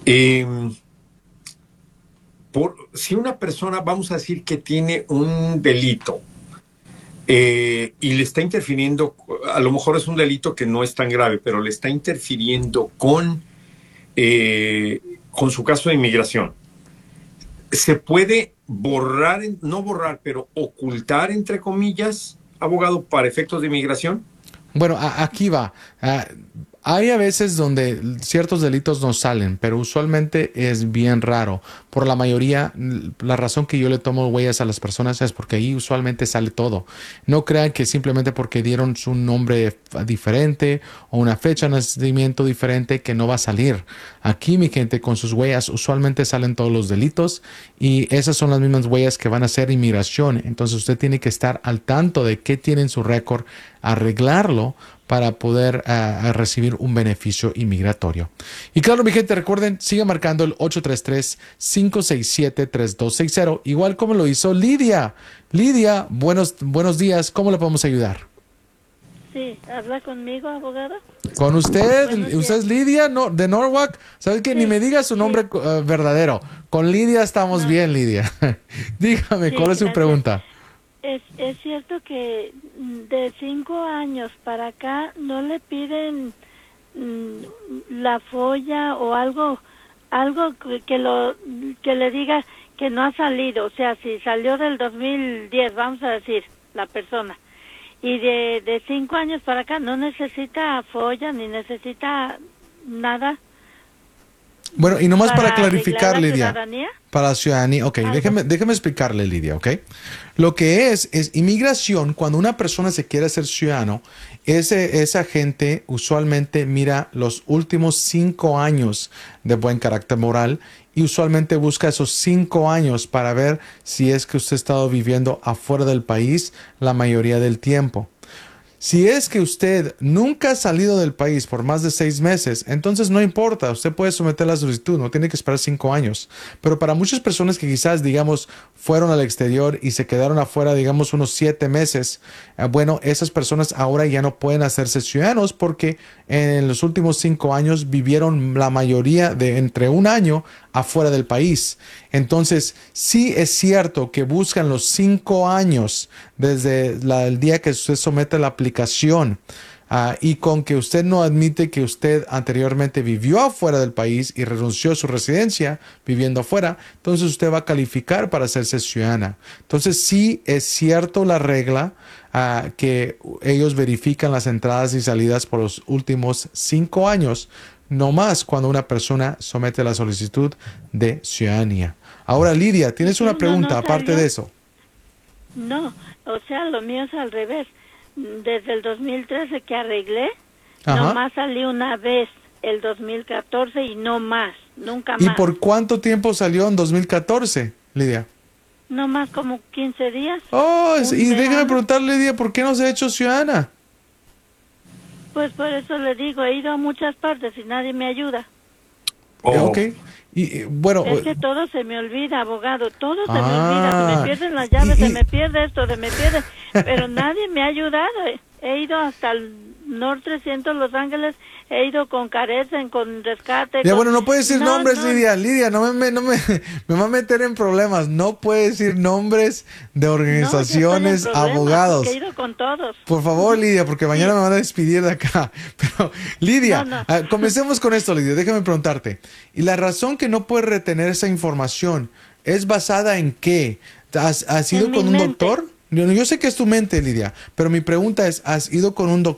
Eh, si una persona, vamos a decir que tiene un delito y le está interfiriendo, a lo mejor es un delito que no es tan grave, pero le está interfiriendo con su caso de inmigración, ¿se puede borrar, no borrar, pero ocultar, entre comillas, abogado, para efectos de inmigración? Bueno, aquí va. Hay a veces donde ciertos delitos no salen, pero usualmente es bien raro. Por la mayoría, la razón que yo le tomo huellas a las personas es porque ahí usualmente sale todo. No crean que simplemente porque dieron su nombre diferente o una fecha de nacimiento diferente que no va a salir. Aquí, mi gente, con sus huellas usualmente salen todos los delitos y esas son las mismas huellas que van a ser inmigración. Entonces usted tiene que estar al tanto de qué tiene en su récord, arreglarlo para poder recibir un beneficio inmigratorio. Y claro, mi gente, recuerden, siga marcando el 833-567-3260, igual como lo hizo Lidia. Lidia, buenos días, ¿cómo le podemos ayudar? Sí, ¿habla conmigo, abogado? Con usted, Buenos usted días. es Lidia no, de Norwalk. ¿Sabe que ni Sí, me diga su sí, nombre verdadero? Con Lidia estamos no, bien, Lidia. Dígame, sí, ¿cuál es su gracias. pregunta? Es cierto que de 5 años para acá no le piden la folla o algo que le diga que no ha salido. O sea, si salió del 2010, vamos a decir, la persona. Y de 5 años para acá no necesita folla ni necesita nada Bueno, y nomás para para arreglar clarificar, la Lidia, ciudadanía. para la ciudadanía, ok, Algo. déjeme explicarle, Lidia, ok. Lo que es inmigración, cuando una persona se quiere hacer ciudadano, esa gente usualmente mira los últimos 5 años de buen carácter moral y usualmente busca esos 5 años para ver si es que usted ha estado viviendo afuera del país la mayoría del tiempo. Si es que usted nunca ha salido del país por más de 6 meses, entonces no importa, usted puede someter la solicitud, no tiene que esperar 5 años. Pero para muchas personas que quizás, digamos, fueron al exterior y se quedaron afuera, digamos, unos 7 meses, bueno, esas personas ahora ya no pueden hacerse ciudadanos porque en los últimos 5 años vivieron la mayoría de entre un año afuera del país. Entonces, sí es cierto que buscan los 5 años desde el día que usted somete la aplicación. Y con que usted no admite que usted anteriormente vivió afuera del país y renunció a su residencia viviendo afuera, entonces usted va a calificar para hacerse ciudadana. Entonces sí es cierto la regla que ellos verifican las entradas y salidas por los últimos 5 años, no más cuando una persona somete la solicitud de ciudadanía. Ahora, Lidia, Y tienes una que uno pregunta no aparte de salió. eso. No, o sea, lo mío es al revés. Desde el 2013 que arreglé, Ajá. nomás salí una vez, el 2014 y no más, nunca ¿Y más. por cuánto tiempo salió en 2014, Lidia? No más como 15 días, Oh, y un déjame verano. preguntarle, Lidia, ¿por qué no se ha hecho ciudadana? Pues por eso le digo, he ido a muchas partes y nadie me ayuda. Ok. Oh, Bueno, Es que todo se me olvida, abogado, todo se me olvida, se me ah, pierden las llaves, se y, me pierde esto, se me pierde, pero nadie me ha ayudado. He ido hasta el North 300 Los Ángeles, he ido con carecen, con rescate, ya con... bueno, no puede decir No, nombres, no, Lidia. Lidia, me va a meter en problemas. No puede decir nombres de no, ya estoy en organizaciones, problemas porque he abogados. ido con todos. Por favor, Lidia, porque Sí, mañana me van a despedir de acá. Pero, no, Lidia, no, comencemos con esto, Lidia. Déjame preguntarte. ¿Y la razón que no puedes retener esa información es basada en qué? ¿Has ido en mi con un mente. doctor? Yo sé que es tu mente, Lidia, pero mi pregunta es, ¿has ido con un doctor?